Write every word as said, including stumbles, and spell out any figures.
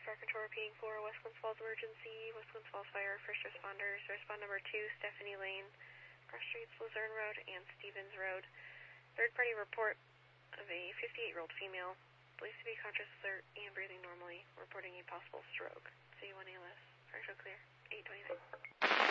Fire Control repeating for West Glens Falls emergency, West Glens Falls Fire, first responders, respond number two, Stephanie Lane, Cross Streets, Luzerne Road, and Stevens Road. Third party report of a fifty-eight-year-old female, believed to be conscious, alert, and breathing normally, reporting a possible stroke. C one A L S. Partial clear. eight twenty-nine.